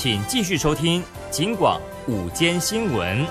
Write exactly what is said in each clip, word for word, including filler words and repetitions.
请继续收听警广午间新闻。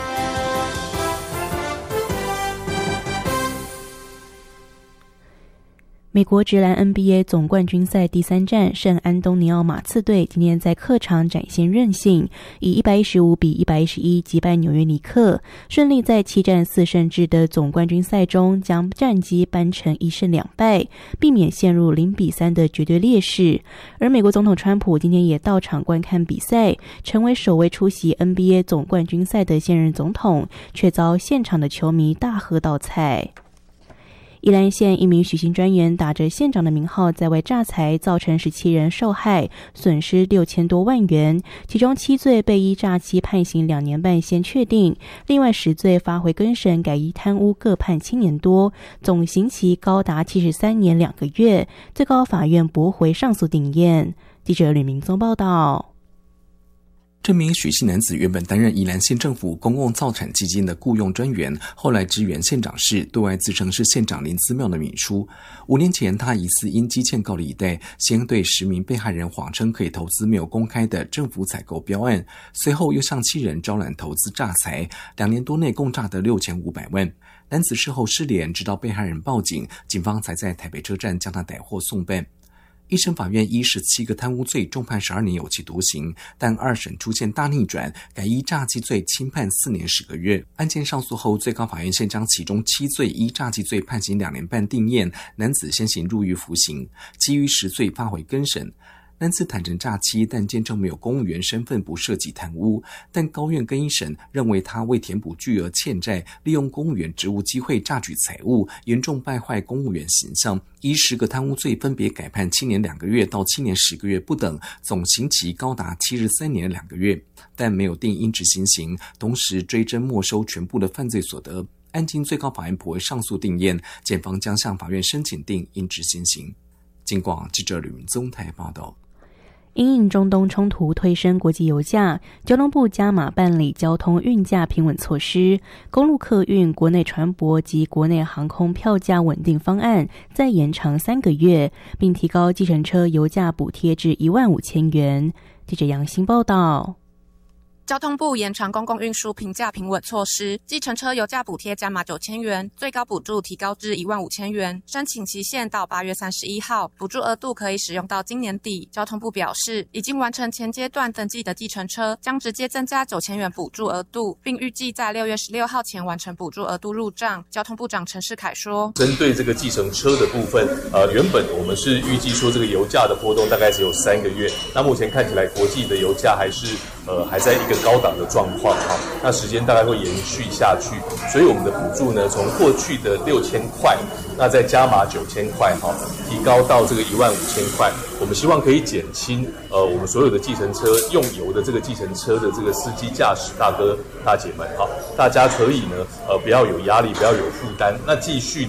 美国职篮 N B A 总冠军赛第三战，圣安东尼奥马刺队今天在客场展现韧性，以一百一十五比一百一十一击败纽约尼克，顺利在七战四胜制的总冠军赛中将战绩扳成一胜两败，避免陷入零比三的绝对劣势。而美国总统川普今天也到场观看比赛，成为首位出席 N B A 总冠军赛的现任总统，却遭现场的球迷大喝倒菜。宜兰县一名许姓专员打着县长的名号在外诈财，造成十七人受害，损失六千多万元，其中七罪被依诈欺判刑两年半先确定，另外十罪发回更审改依贪污各判七年多，总刑期高达七十三年两个月，最高法院驳回上诉定验。记者吕明宗报道。 这名许姓男子原本担任宜兰县政府公共造产基金的雇用专员，后来支援县长室，对外自称是县长林姿妙的秘书。五年前，他疑似因积欠高利贷，先对十名被害人谎称可以投资没有公开的政府采购标案，随后又向七人招揽投资诈财，两年多内共诈得六千五百万。男子事后失联，直到被害人报警，警方才在台北车站将他逮获送办。一审法院依十七个贪污罪重判十二年有期徒刑，但二审出现大逆转，改依诈欺罪轻判四年十个月。案件上诉后，最高法院现将其中七罪依诈欺罪判刑两年半定验，男子先行入狱服刑，其余十罪发回更审。男子坦承诈欺，但坚称没有公务员身份，不涉及贪污。但高院更一审认为他为填补巨额欠债，利用公务员职务机会榨取财物，严重败坏公务员形象，依十个贪污罪分别改判七年两个月到七年十个月不等，总刑期高达七十三年两个月，但没有定应执行刑，同时追征没收全部的犯罪所得。案经最高法院驳回上诉定验，检方将向法院申请定应执行刑。警广记者吕明宗台报道。 因应中东冲突推升国际油价，交通部加码办理交通运价平稳措施，公路客运、国内船舶及国内航空票价稳定方案再延长三个月，并提高计程车油价补贴至一万五千元。记者杨欣报道。 交通部延长公共运输平价平稳措施，计程车油价补贴加码九千元，最高补助提高至一万五千元，申请期限到八月三十一号，补助额度可以使用到今年底。交通部表示，已经完成前阶段登记的计程车将直接增加九千元补助额度，并预计在六月十六号前完成补助额度入账。交通部长陈世凯说， 针对这个计程车的部分，呃，原本我们是预计说这个油价的波动大概只有三个月，那目前看起来国际的油价还是呃还在一个高档的状况哈，那时间大概会延续下去，所以我们的补助呢，从过去的六千块，那再加码九千块哈，提高到这个一万五千块。我们希望可以减轻呃我们所有的计程车用油的这个计程车的这个司机驾驶大哥大姐们哈，大家可以呢呃不要有压力，不要有负担，那继续